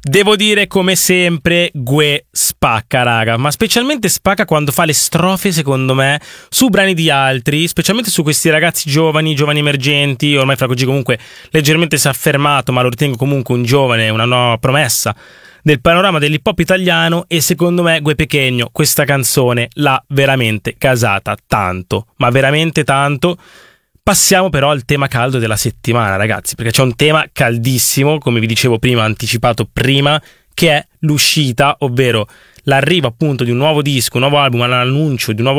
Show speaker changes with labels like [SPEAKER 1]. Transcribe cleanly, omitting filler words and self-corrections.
[SPEAKER 1] Devo dire, come sempre, Gue spacca, raga, ma specialmente spacca quando fa le strofe, secondo me, su brani di altri, specialmente su questi ragazzi giovani emergenti. Ormai Fragogi comunque leggermente si è affermato, ma lo ritengo comunque un giovane, una nuova promessa del panorama dell'hip hop italiano, e secondo me Gue Pequeno questa canzone l'ha veramente casata tanto, ma veramente tanto. Passiamo però al tema caldo della settimana, ragazzi, perché c'è un tema caldissimo, come vi dicevo prima, anticipato prima, che è l'uscita, ovvero l'arrivo appunto di un nuovo disco, un nuovo album, l'annuncio di un nuovo